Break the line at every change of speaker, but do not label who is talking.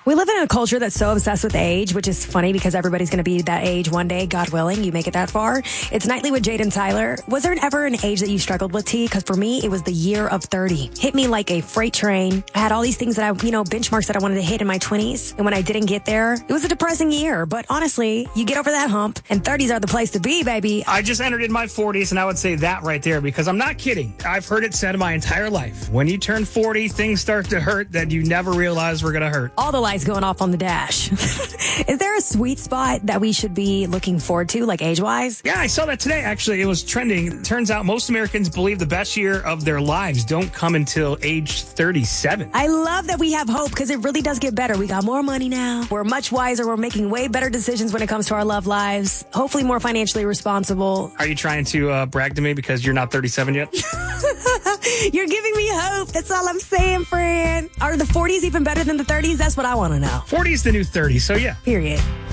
We live in a culture that's so obsessed with age, which is funny because everybody's going to be that age one day, God willing, you make it that far. It's Nightly with Jade and Tyler. Was there ever an age that you struggled with, T? Because for me, it was the year of 30. Hit me like a freight train. I had all these things that benchmarks that I wanted to hit in my 20s. And when I didn't get there, it was a depressing year. But honestly, you get over that hump and 30s are the place to be, baby.
I just entered in my 40s and I would say that right there because I'm not kidding. I've heard it said my entire life. When you turn 40, things start to hurt that you never realized were going to hurt.
All the lights going off on the dash. Is there a sweet spot that we should be looking forward to, like age-wise?
Yeah, I saw that today. Actually, it was trending. It turns out most Americans believe the best year of their lives don't come until age 37.
I love that we have hope because it really does get better. We got more money now. We're much wiser. We're making way better decisions when it comes to our love lives. Hopefully more financially responsible.
Are you trying to brag to me because you're not 37 yet?
You're giving me hope. That's all I'm saying, friend. Are the 40s even better than the 30s? That's what I want to know.
40 is the new 30, so yeah.
Period.